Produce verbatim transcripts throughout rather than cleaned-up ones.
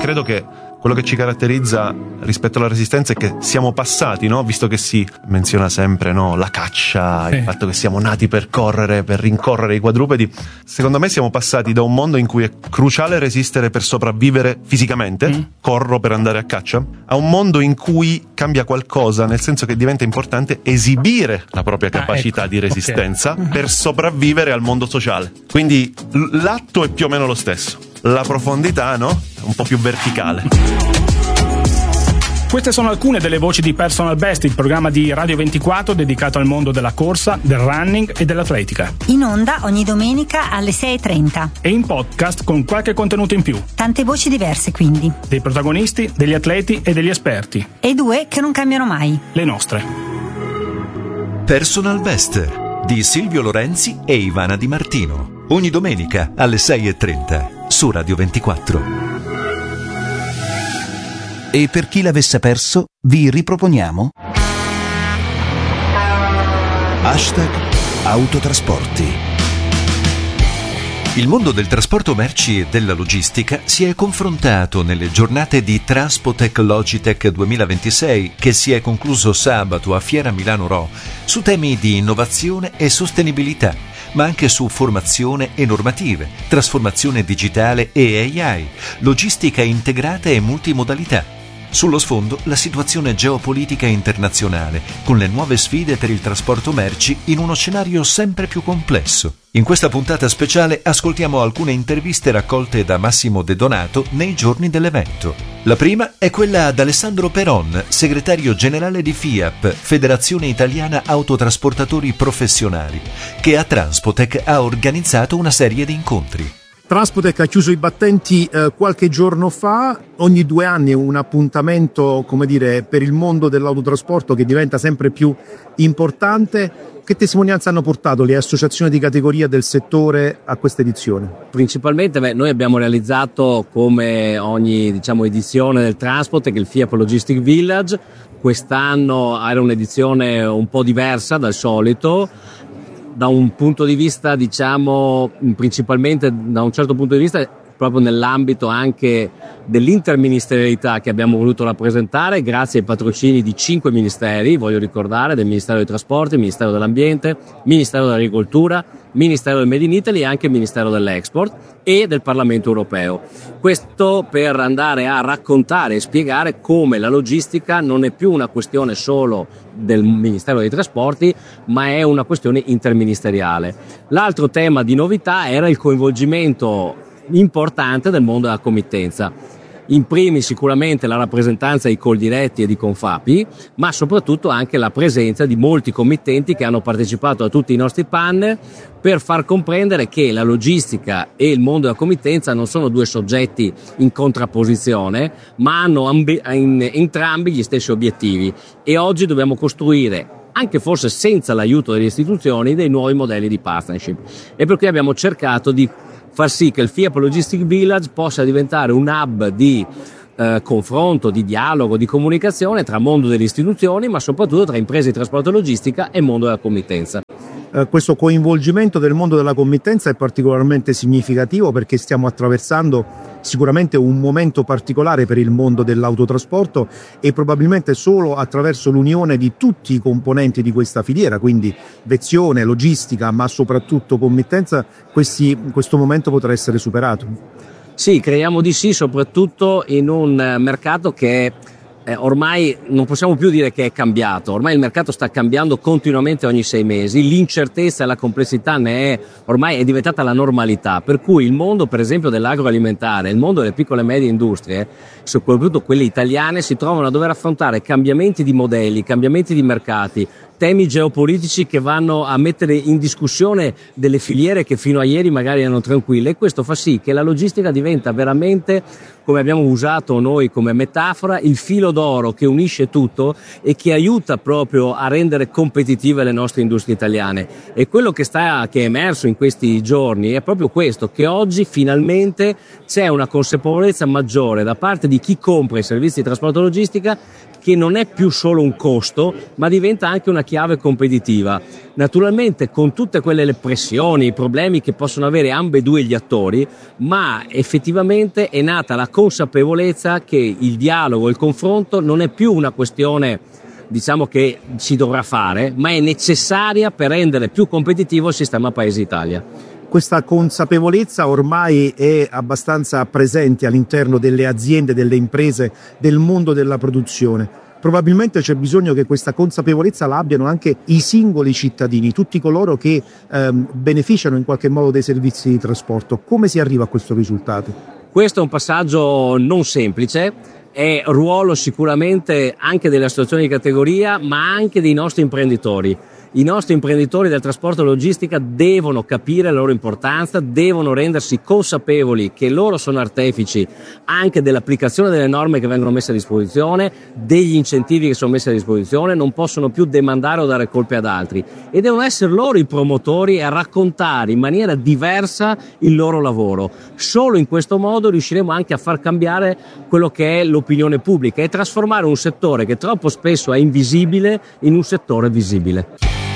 credo che quello che ci caratterizza rispetto alla Resistenza è che siamo passati, no? Visto che si menziona sempre, no? La caccia, sì. Il fatto che siamo nati per correre, per rincorrere i quadrupedi. Secondo me siamo passati da un mondo in cui è cruciale resistere per sopravvivere fisicamente, mm. corro per andare a caccia, a un mondo in cui cambia qualcosa, nel senso che diventa importante esibire la propria capacità ah, ecco. di resistenza okay. per sopravvivere al mondo sociale. Quindi l'atto è più o meno lo stesso. La profondità, no? Un po' più verticale. Queste sono alcune delle voci di Personal Best, il programma di Radio ventiquattro dedicato al mondo della corsa, del running e dell'atletica. In onda ogni domenica alle sei e trenta. E in podcast con qualche contenuto in più. Tante voci diverse, quindi. Dei protagonisti, degli atleti e degli esperti. E due che non cambiano mai. Le nostre. Personal Best di Silvio Lorenzi e Ivana Di Martino. Ogni domenica alle sei e trenta su Radio ventiquattro. E per chi l'avesse perso, vi riproponiamo Hashtag Autotrasporti. Il mondo del trasporto merci e della logistica si è confrontato nelle giornate di Transpotec Logitech duemilaventisei, che si è concluso sabato a Fiera Milano Ro, su temi di innovazione e sostenibilità, ma anche su formazione e normative, trasformazione digitale e A I, logistica integrata e multimodalità. Sullo sfondo la situazione geopolitica internazionale, con le nuove sfide per il trasporto merci in uno scenario sempre più complesso. In questa puntata speciale ascoltiamo alcune interviste raccolte da Massimo De Donato nei giorni dell'evento. La prima è quella ad Alessandro Peron, segretario generale di FIAP, Federazione Italiana Autotrasportatori Professionali, che a Transpotec ha organizzato una serie di incontri. Transpotec ha chiuso i battenti eh, qualche giorno fa. Ogni due anni è un appuntamento, come dire, per il mondo dell'autotrasporto che diventa sempre più importante. Che testimonianza hanno portato le associazioni di categoria del settore a questa edizione? Principalmente beh, noi abbiamo realizzato, come ogni diciamo, edizione del Transpotec, il FIAP Logistic Village. Quest'anno era un'edizione un po' diversa dal solito, da un punto di vista, diciamo, principalmente da un certo punto di vista, proprio nell'ambito anche dell'interministerialità che abbiamo voluto rappresentare, grazie ai patrocini di cinque ministeri, voglio ricordare, del Ministero dei Trasporti, Ministero dell'Ambiente, Ministero dell'Agricoltura, Ministero del Made in Italy e anche Ministero dell'Export e del Parlamento Europeo. Questo per andare a raccontare e spiegare come la logistica non è più una questione solo del Ministero dei Trasporti, ma è una questione interministeriale. L'altro tema di novità era il coinvolgimento importante del mondo della committenza. In primis sicuramente la rappresentanza di Coldiretti e di Confapi, ma soprattutto anche la presenza di molti committenti che hanno partecipato a tutti i nostri panel per far comprendere che la logistica e il mondo della committenza non sono due soggetti in contrapposizione, ma hanno ambi- in, entrambi gli stessi obiettivi, e oggi dobbiamo costruire, anche forse senza l'aiuto delle istituzioni, dei nuovi modelli di partnership. E per cui abbiamo cercato di far sì che il FIAP Logistic Village possa diventare un hub di eh, confronto, di dialogo, di comunicazione tra mondo delle istituzioni, ma soprattutto tra imprese di trasporto e logistica e mondo della committenza. Eh, questo coinvolgimento del mondo della committenza è particolarmente significativo perché stiamo attraversando sicuramente un momento particolare per il mondo dell'autotrasporto, e probabilmente solo attraverso l'unione di tutti i componenti di questa filiera, quindi vezione, logistica, ma soprattutto committenza, questi, questo momento potrà essere superato. Sì, crediamo di sì, soprattutto in un mercato che Eh, ormai non possiamo più dire che è cambiato, ormai il mercato sta cambiando continuamente ogni sei mesi, l'incertezza e la complessità ne è, ormai è diventata la normalità, per cui il mondo per esempio dell'agroalimentare, il mondo delle piccole e medie industrie, soprattutto quelle italiane, si trovano a dover affrontare cambiamenti di modelli, cambiamenti di mercati, temi geopolitici che vanno a mettere in discussione delle filiere che fino a ieri magari erano tranquille, e questo fa sì che la logistica diventa veramente, come abbiamo usato noi come metafora, il filo d'oro che unisce tutto e che aiuta proprio a rendere competitive le nostre industrie italiane. E quello che sta che è emerso in questi giorni è proprio questo, che oggi finalmente c'è una consapevolezza maggiore da parte di chi compra i servizi di trasporto e logistica che non è più solo un costo, ma diventa anche una chiave competitiva. Naturalmente con tutte quelle le pressioni, i problemi che possono avere ambedue gli attori, ma effettivamente è nata la consapevolezza che il dialogo, il confronto non è più una questione, diciamo, che si dovrà fare, ma è necessaria per rendere più competitivo il sistema Paese Italia. Questa consapevolezza ormai è abbastanza presente all'interno delle aziende, delle imprese, del mondo della produzione. Probabilmente c'è bisogno che questa consapevolezza la abbiano anche i singoli cittadini, tutti coloro che ehm, beneficiano in qualche modo dei servizi di trasporto. Come si arriva a questo risultato? Questo è un passaggio non semplice, è ruolo sicuramente anche delle associazioni di categoria, ma anche dei nostri imprenditori. I nostri imprenditori del trasporto e logistica devono capire la loro importanza, devono rendersi consapevoli che loro sono artefici anche dell'applicazione delle norme che vengono messe a disposizione, degli incentivi che sono messi a disposizione, non possono più demandare o dare colpe ad altri e devono essere loro i promotori a raccontare in maniera diversa il loro lavoro. Solo in questo modo riusciremo anche a far cambiare quello che è l'opinione pubblica e trasformare un settore che troppo spesso è invisibile in un settore visibile.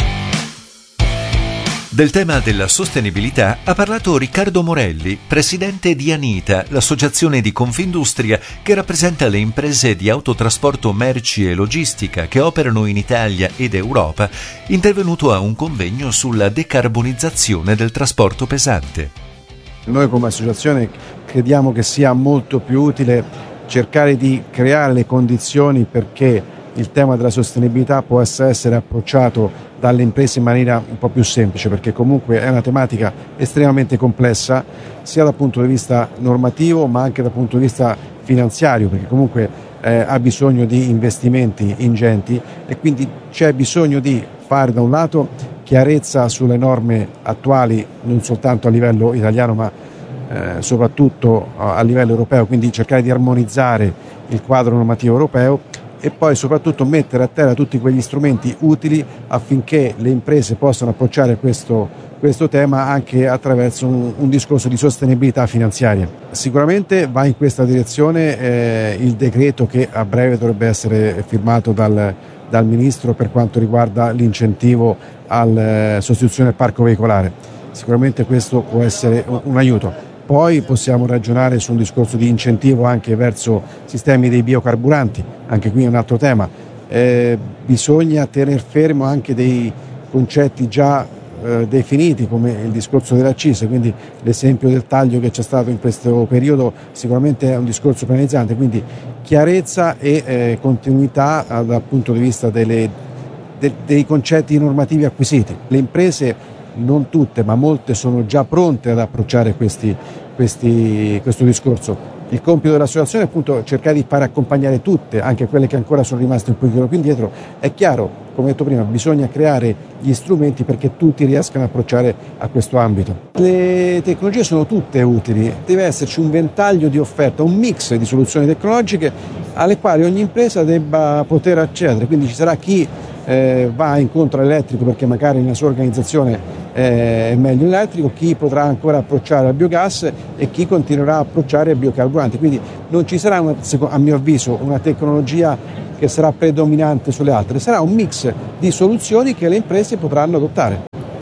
Del tema della sostenibilità ha parlato Riccardo Morelli, presidente di Anita, l'associazione di Confindustria che rappresenta le imprese di autotrasporto merci e logistica che operano in Italia ed Europa, intervenuto a un convegno sulla decarbonizzazione del trasporto pesante. Noi come associazione crediamo che sia molto più utile cercare di creare le condizioni perché il tema della sostenibilità possa essere approcciato dalle imprese in maniera un po' più semplice, perché comunque è una tematica estremamente complessa sia dal punto di vista normativo ma anche dal punto di vista finanziario, perché comunque eh, ha bisogno di investimenti ingenti e quindi c'è bisogno di fare da un lato chiarezza sulle norme attuali non soltanto a livello italiano ma eh, soprattutto a livello europeo, quindi cercare di armonizzare il quadro normativo europeo e poi soprattutto mettere a terra tutti quegli strumenti utili affinché le imprese possano approcciare questo, questo tema anche attraverso un, un discorso di sostenibilità finanziaria. Sicuramente va in questa direzione eh, il decreto che a breve dovrebbe essere firmato dal, dal Ministro per quanto riguarda l'incentivo alla eh, sostituzione del parco veicolare. Sicuramente questo può essere un, un aiuto. Poi possiamo ragionare su un discorso di incentivo anche verso sistemi dei biocarburanti, anche qui è un altro tema. Eh, bisogna tener fermo anche dei concetti già eh, definiti come il discorso delle accise, quindi l'esempio del taglio che c'è stato in questo periodo sicuramente è un discorso penalizzante, quindi chiarezza e eh, continuità eh, dal punto di vista delle, de, dei concetti normativi acquisiti. Le imprese non tutte, ma molte sono già pronte ad approcciare questi, questi, questo discorso. Il compito dell'associazione è appunto cercare di fare accompagnare tutte, anche quelle che ancora sono rimaste un pochino più indietro. È chiaro, come detto prima, bisogna creare gli strumenti perché tutti riescano ad approcciare a questo ambito. Le tecnologie sono tutte utili, deve esserci un ventaglio di offerta, un mix di soluzioni tecnologiche alle quali ogni impresa debba poter accedere, quindi ci sarà chi eh, va incontro all'elettrico perché magari nella sua organizzazione è meglio l'elettrico, chi potrà ancora approcciare al biogas e chi continuerà a approcciare al biocarburante, quindi non ci sarà una, a mio avviso una tecnologia che sarà predominante sulle altre, sarà un mix di soluzioni che le imprese potranno adottare.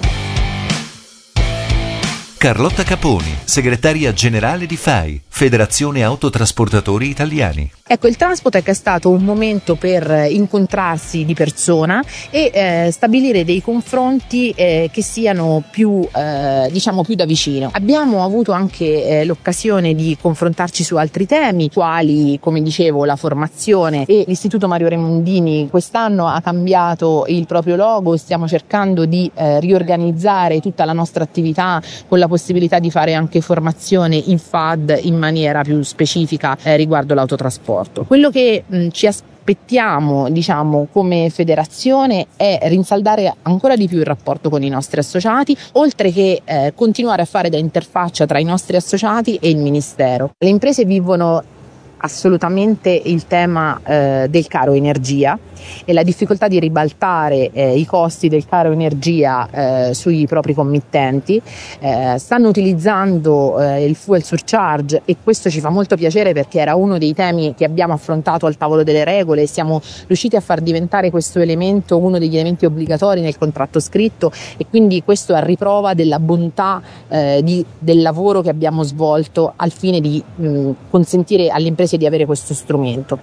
Carlotta Caponi, segretaria generale di F A I, Federazione Autotrasportatori Italiani. Ecco, il Transpotec è stato un momento per incontrarsi di persona e eh, stabilire dei confronti eh, che siano più, eh, diciamo, più da vicino. Abbiamo avuto anche eh, l'occasione di confrontarci su altri temi, quali, come dicevo, la formazione, e l'Istituto Mario Remondini quest'anno ha cambiato il proprio logo, stiamo cercando di eh, riorganizzare tutta la nostra attività con la possibilità di fare anche formazione in F A D in maniera più specifica eh, riguardo l'autotrasporto. Quello che mh, ci aspettiamo, diciamo, come federazione è rinsaldare ancora di più il rapporto con i nostri associati, oltre che eh, continuare a fare da interfaccia tra i nostri associati e il Ministero. Le imprese vivono assolutamente il tema eh, del caro energia e la difficoltà di ribaltare eh, i costi del caro energia eh, sui propri committenti. Eh, stanno utilizzando eh, il fuel surcharge e questo ci fa molto piacere perché era uno dei temi che abbiamo affrontato al tavolo delle regole e siamo riusciti a far diventare questo elemento uno degli elementi obbligatori nel contratto scritto, e quindi questo è a riprova della bontà eh, di, del lavoro che abbiamo svolto al fine di mh, consentire alle imprese di avere questo strumento.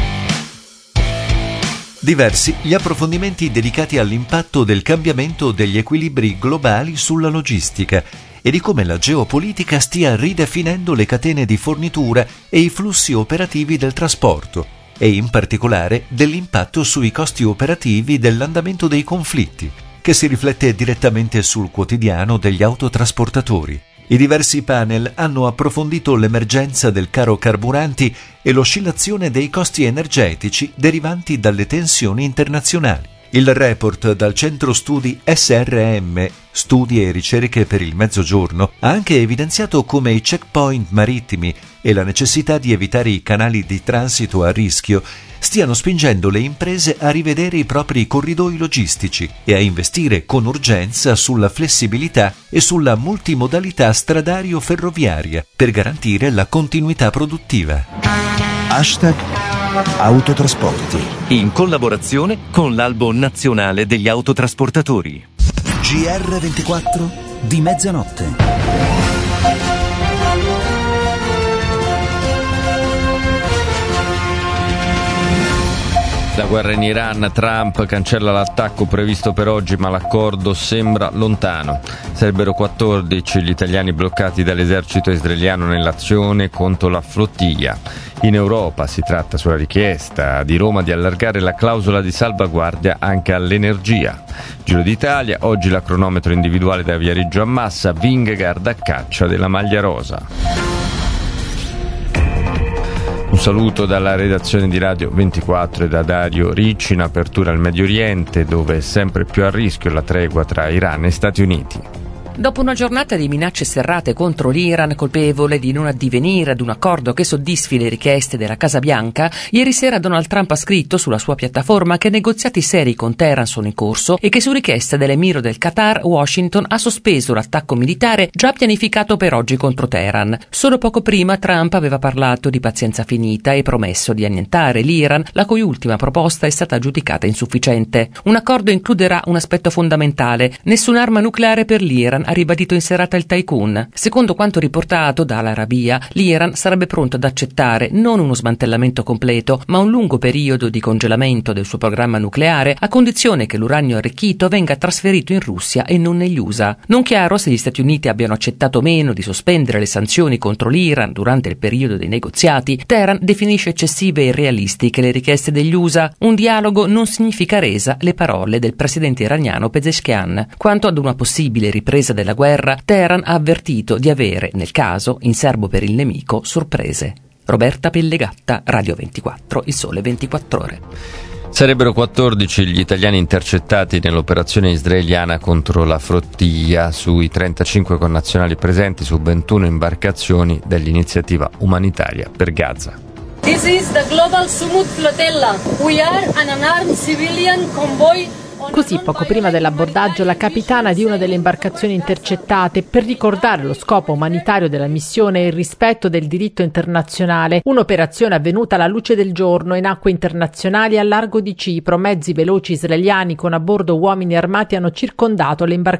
Diversi gli approfondimenti dedicati all'impatto del cambiamento degli equilibri globali sulla logistica e di come la geopolitica stia ridefinendo le catene di fornitura e i flussi operativi del trasporto, e in particolare dell'impatto sui costi operativi dell'andamento dei conflitti, che si riflette direttamente sul quotidiano degli autotrasportatori. I diversi panel hanno approfondito l'emergenza del caro carburanti e l'oscillazione dei costi energetici derivanti dalle tensioni internazionali. Il report dal centro studi S R M, Studi e Ricerche per il Mezzogiorno, ha anche evidenziato come i checkpoint marittimi e la necessità di evitare i canali di transito a rischio stiano spingendo le imprese a rivedere i propri corridoi logistici e a investire con urgenza sulla flessibilità e sulla multimodalità stradario-ferroviaria per garantire la continuità produttiva. Hashtag Autotrasporti. In collaborazione con l'Albo Nazionale degli Autotrasportatori. G R ventiquattro di mezzanotte. La guerra in Iran, Trump cancella l'attacco previsto per oggi, ma l'accordo sembra lontano. Sarebbero quattordici gli italiani bloccati dall'esercito israeliano nell'azione contro la flottiglia. In Europa si tratta sulla richiesta di Roma di allargare la clausola di salvaguardia anche all'energia. Giro d'Italia, oggi la cronometro individuale da Viareggio a Massa, Vingegaard a caccia della maglia rosa. Un saluto dalla redazione di Radio ventiquattro e da Dario Ricci, in apertura al Medio Oriente, dove è sempre più a rischio la tregua tra Iran e Stati Uniti. Dopo una giornata di minacce serrate contro l'Iran, colpevole di non addivenire ad un accordo che soddisfi le richieste della Casa Bianca, ieri sera Donald Trump ha scritto sulla sua piattaforma che negoziati seri con Teheran sono in corso e che su richiesta dell'emiro del Qatar, Washington ha sospeso l'attacco militare già pianificato per oggi contro Teheran. Solo poco prima Trump aveva parlato di pazienza finita e promesso di annientare l'Iran, la cui ultima proposta è stata giudicata insufficiente. Un accordo includerà un aspetto fondamentale: nessun'arma nucleare per l'Iran, ha ribadito in serata il tycoon. Secondo quanto riportato dall'Arabia, l'Iran sarebbe pronto ad accettare non uno smantellamento completo, ma un lungo periodo di congelamento del suo programma nucleare, a condizione che l'uranio arricchito venga trasferito in Russia e non negli U S A. Non chiaro se gli Stati Uniti abbiano accettato o meno di sospendere le sanzioni contro l'Iran durante il periodo dei negoziati. Teheran definisce eccessive e irrealistiche le richieste degli U S A. Un dialogo non significa resa, le parole del presidente iraniano Pezeshkian. Quanto ad una possibile ripresa della guerra, Teheran ha avvertito di avere, nel caso, in serbo per il nemico, sorprese. Roberta Pellegatta, Radio ventiquattro, Il Sole ventiquattro Ore. Sarebbero quattordici gli italiani intercettati nell'operazione israeliana contro la flottiglia. Sui trentacinque connazionali presenti su ventuno imbarcazioni dell'iniziativa umanitaria per Gaza. This is the Global Sumud Flotilla. We are an unarmed civilian convoy. Così, poco prima dell'abbordaggio, la capitana di una delle imbarcazioni intercettate, per ricordare lo scopo umanitario della missione e il rispetto del diritto internazionale. Un'operazione avvenuta alla luce del giorno in acque internazionali a largo di Cipro. Mezzi veloci israeliani con a bordo uomini armati hanno circondato le imbarcazioni